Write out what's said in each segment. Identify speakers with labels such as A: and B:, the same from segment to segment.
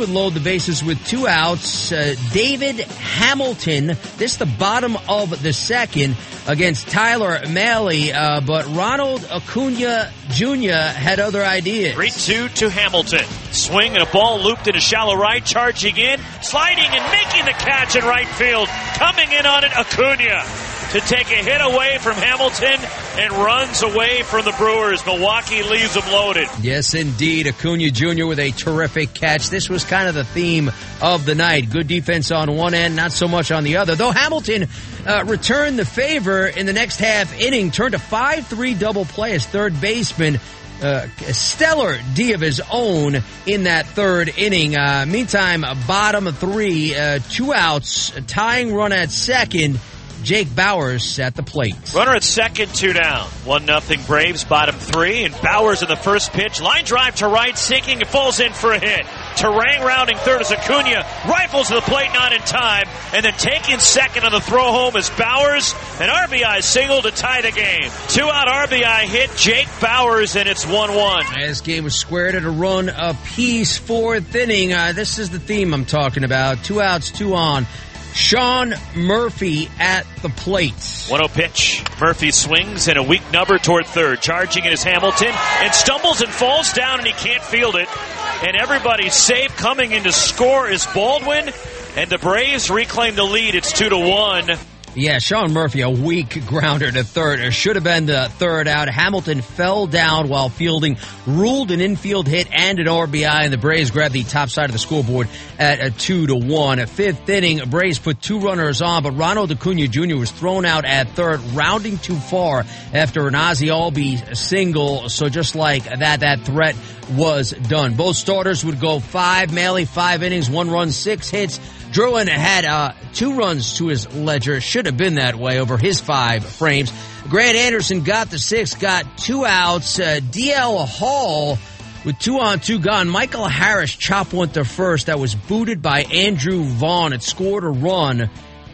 A: would load the bases with 2 outs. David Hamilton, this the bottom of the second, against Tyler Mahle, but Ronald Acuna Jr. had other ideas.
B: 3-2 to Hamilton. Swing and a ball looped into shallow right, charging in, sliding and making the catch in right field. Coming in on it, Acuna to take a hit away from Hamilton and runs away from the Brewers. Milwaukee leaves them loaded.
A: Yes, indeed. Acuna Jr. with a terrific catch. This was kind of the theme of the night. Good defense on one end, not so much on the other. Though Hamilton returned the favor in the next half inning, turned a 5-3 double play as third baseman. A stellar D of his own in that third inning. Meantime, bottom of 3, 2 outs, tying run at second. Jake Bauers at the plate.
B: Runner at second, 2 down. 1-0 Braves, bottom 3. And Bauers in the first pitch. Line drive to right, sinking. It falls in for a hit. Terang rounding third as Acuna rifles to the plate, not in time. And then taking second on the throw home is Bauers. An RBI single to tie the game. 2-out RBI hit, Jake Bauers, and it's 1-1.
A: This game was squared at a run apiece, 4th inning. This is the theme I'm talking about. 2 outs, 2 on. Sean Murphy at the plate.
B: 1-0 pitch. Murphy swings and a weak number toward third. Charging in is Hamilton and stumbles and falls down and he can't field it. And everybody's safe. Coming in to score is Baldwin. And the Braves reclaim the lead. It's 2-1.
A: Yeah, Sean Murphy, a weak grounder to third. It should have been the third out. Hamilton fell down while fielding, ruled an infield hit and an RBI, and the Braves grabbed the top side of the scoreboard at a 2-1. 5th inning, Braves put 2 runners on, but Ronald Acuna Jr. was thrown out at third, rounding too far after an Ozzie Albies single. So just like that threat was done. Both starters would go 5. Mahle, 5 innings, 1 run, 6 hits. Druin had 2 runs to his ledger. Should have been that way over his 5 frames. Grant Anderson got the 6, got 2 outs. DL Hall with 2 on, 2 gone. Michael Harris chopped one to first. That was booted by Andrew Vaughn. It scored a run.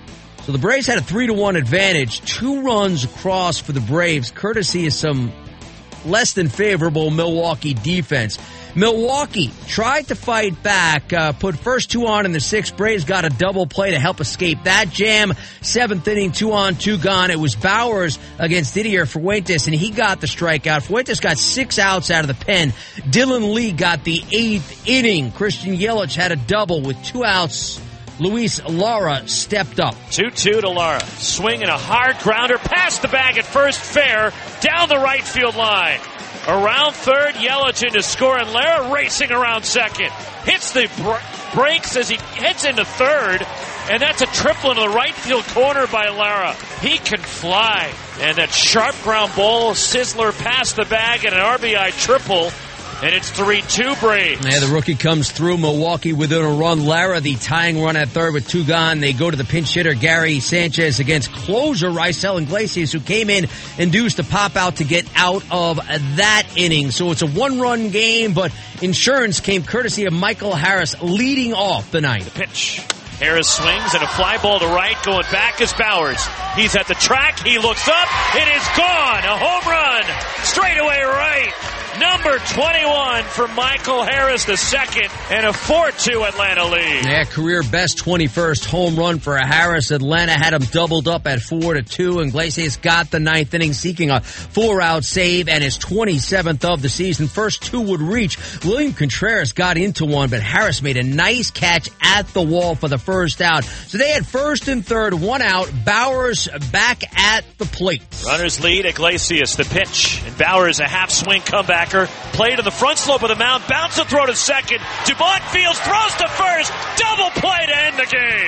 A: So the Braves had a 3-1 advantage. 2 runs across for the Braves, courtesy of some less than favorable Milwaukee defense. Milwaukee tried to fight back, put first 2 on in the 6th. Braves got a double play to help escape that jam. 7th inning, 2 on, 2 gone. It was Bauers against Didier Fuentes, and he got the strikeout. Fuentes got 6 outs out of the pen. Dylan Lee got the 8th inning. Christian Yelich had a double with 2 outs. Luis Lara stepped up.
B: 2-2 to Lara. Swing and a hard grounder past the bag at first, fair, down the right field line. Around third, Yelich in to score, and Lara racing around second. Hits the brakes as he heads into third, and that's a triple into the right field corner by Lara. He can fly. And that sharp ground ball, sizzler past the bag, and an RBI triple. And it's 3-2 Braves.
A: Yeah, the rookie comes through. Milwaukee within a run. Lara, the tying run at third with 2 gone. They go to the pinch hitter, Gary Sanchez, against closer Raisel Iglesias, who came in induced to pop out to get out of that inning. So it's a 1-run game, but insurance came courtesy of Michael Harris leading off the night.
B: The pitch. Harris swings and a fly ball to right. Going back is Bauers. He's at the track. He looks up. It is gone. A home run. Straightaway right. Number 21 for Michael Harris, the second, and a 4-2 Atlanta lead.
A: Yeah, career best 21st home run for Harris. Atlanta had him doubled up at 4-2. Iglesias got the 9th inning, seeking a 4-out save and his 27th of the season. First 2 would reach. William Contreras got into one, but Harris made a nice catch at the wall for the first out. So they had first and third, 1 out. Bauers back at the plate.
B: Runners lead, Iglesias, the pitch. And Bauers, a half swing comeback. Played on the front slope of the mound, bounce to throw to second. Dubon fields, throws to first. Double play to end the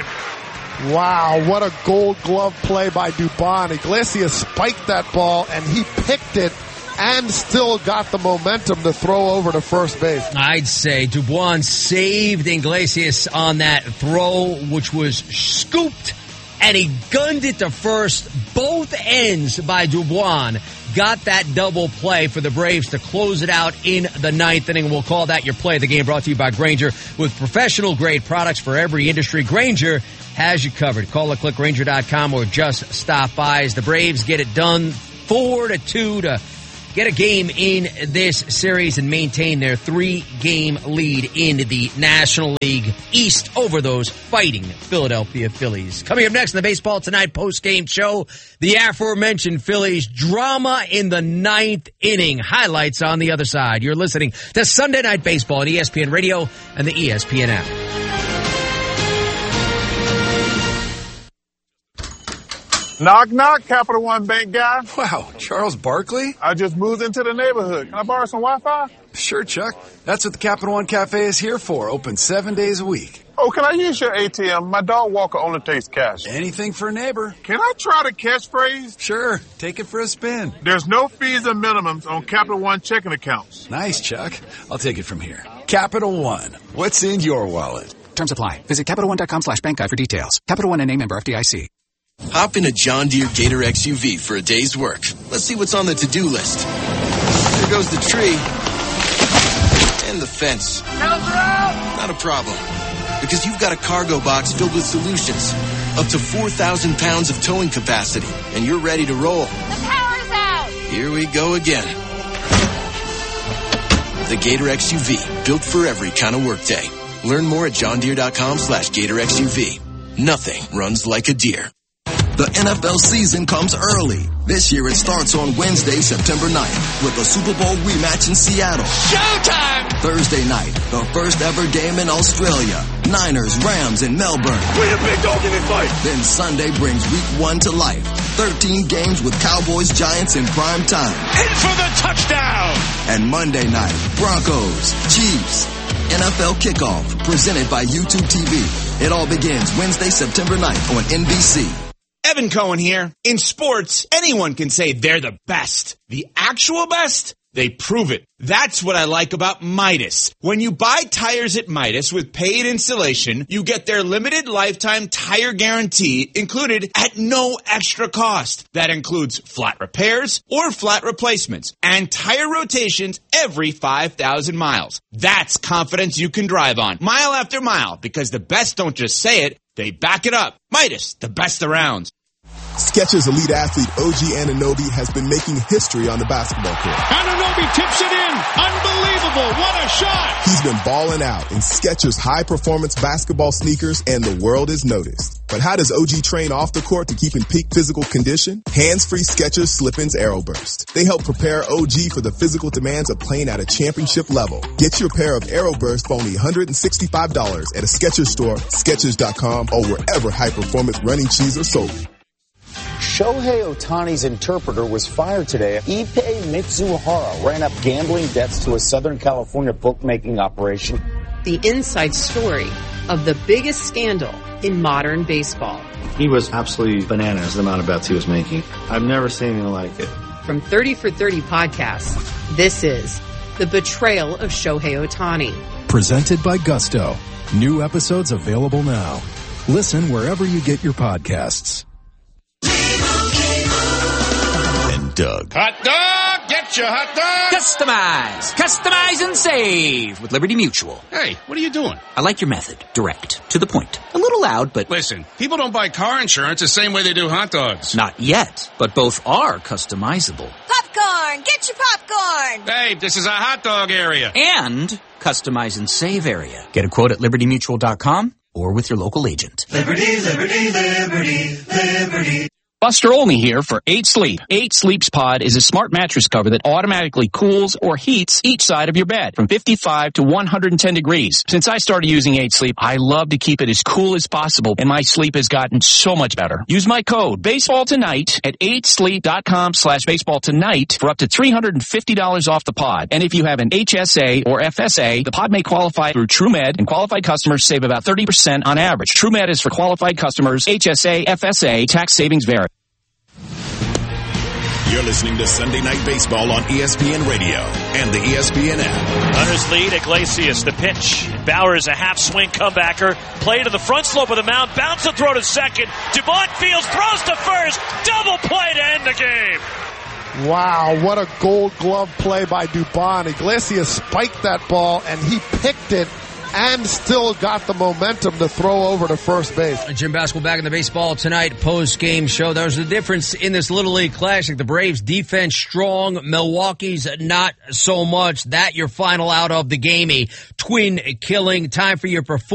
B: game.
C: Wow, what a Gold Glove play by Dubon. Iglesias spiked that ball, and he picked it and still got the momentum to throw over to first base.
A: I'd say Dubon saved Iglesias on that throw, which was scooped, and he gunned it to first. Both ends by Dubon got that double play for the Braves to close it out in the 9th inning. We'll call that your play of the game, brought to you by Grainger. With professional-grade products for every industry, Grainger has you covered. Call or click Grainger.com or just stop by as the Braves get it done 4-2 to get a game in this series and maintain their 3-game lead in the National League East over those fighting Philadelphia Phillies. Coming up next in the Baseball Tonight post-game show, the aforementioned Phillies drama in the 9th inning. Highlights on the other side. You're listening to Sunday Night Baseball on ESPN Radio and the ESPN app.
D: Knock, knock, Capital One Bank guy.
E: Wow, Charles Barkley?
D: I just moved into the neighborhood. Can I borrow some Wi-Fi?
E: Sure, Chuck. That's what the Capital One Cafe is here for. Open 7 days a week.
D: Oh, can I use your ATM? My dog Walker only takes cash.
E: Anything for a neighbor.
D: Can I try the catchphrase?
E: Sure, take it for a spin.
D: There's no fees and minimums on Capital One checking accounts.
E: Nice, Chuck. I'll take it from here. Capital One. What's in your wallet?
F: Terms apply. Visit CapitalOne.com/bankguide for details. Capital One and a member FDIC.
G: Hop in a John Deere Gator XUV for a day's work. Let's see what's on the to-do list. There goes the tree. And the fence. Not a problem. Because you've got a cargo box filled with solutions. Up to 4,000 pounds of towing capacity. And you're ready to roll.
H: The power's out!
G: Here we go again. The Gator XUV. Built for every kind of workday. Learn more at johndeere.com/Gator XUV. Nothing runs like a deer.
I: The NFL season comes early. This year it starts on Wednesday, September 9th with a Super Bowl rematch in Seattle.
G: Showtime!
I: Thursday night, the first ever game in Australia. Niners, Rams in Melbourne.
G: We're the big dog in the fight.
I: Then Sunday brings week 1 to life. 13 games with Cowboys, Giants in prime time.
G: In for the touchdown!
I: And Monday night, Broncos, Chiefs. NFL Kickoff, presented by YouTube TV. It all begins Wednesday, September 9th on NBC.
J: Evan Cohen here. In sports, anyone can say they're the best. The actual best? They prove it. That's what I like about Midas. When you buy tires at Midas with paid installation, you get their limited lifetime tire guarantee included at no extra cost. That includes flat repairs or flat replacements and tire rotations every 5,000 miles. That's confidence you can drive on mile after mile, because the best don't just say it, they back it up. Midas, the best around.
K: Skechers elite athlete OG Anunoby has been making history on the basketball court.
L: Anunoby tips it in. Unbelievable. What a shot.
K: He's been balling out in Skechers high-performance basketball sneakers, and the world has noticed. But how does OG train off the court to keep in peak physical condition? Hands-free Skechers Slip-ins AeroBurst. They help prepare OG for the physical demands of playing at a championship level. Get your pair of AeroBurst for only $165 at a Skechers store, Skechers.com, or wherever high-performance running shoes are sold.
M: Shohei Ohtani's interpreter was fired today. Ippei Mitsuhara ran up gambling debts to a Southern California bookmaking operation.
N: The inside story of the biggest scandal in modern baseball.
O: He was absolutely bananas, the amount of bets he was making. I've never seen anything like it.
N: From 30 for 30 podcasts, this is The Betrayal of Shohei Ohtani.
P: Presented by Gusto. New episodes available now. Listen wherever you get your podcasts.
G: Doug.
Q: Hot dog! Get your hot dog!
R: Customize and save with Liberty Mutual.
Q: Hey, what are you doing?
R: I like your method. Direct. To the point. A little loud, but...
Q: Listen, people don't buy car insurance the same way they do hot dogs.
R: Not yet, but both are customizable.
H: Popcorn! Get your popcorn!
Q: Babe, this is a hot dog area.
R: And customize and save area. Get a quote at libertymutual.com or with your local agent.
S: Liberty, liberty, liberty, liberty.
T: Buster Olney here for 8 Sleep. 8 Sleep's Pod is a smart mattress cover that automatically cools or heats each side of your bed from 55 to 110 degrees. Since I started using 8 Sleep, I love to keep it as cool as possible, and my sleep has gotten so much better. Use my code BASEBALLTONIGHT at 8sleep.com/baseballtonight for up to $350 off the pod. And if you have an HSA or FSA, the pod may qualify through TrueMed, and qualified customers save about 30% on average. TrueMed is for qualified customers. HSA, FSA, tax savings vary.
U: You're listening to Sunday Night Baseball on ESPN Radio and the ESPN app.
B: Hunters lead, Iglesias the pitch. Bauer is a half-swing comebacker. Play to the front slope of the mound. Bounce to throw to second. Dubon fields, throws to first. Double play to end the game.
C: Wow, what a gold glove play by Dubon. Iglesias spiked that ball, and he picked it and still got the momentum to throw over to first base.
A: Jim Baskel back in the Baseball Tonight post-game show. There's a difference in this Little League Classic. The Braves defense strong, Milwaukee's not so much. That your final out of the game, a twin killing. Time for your performance.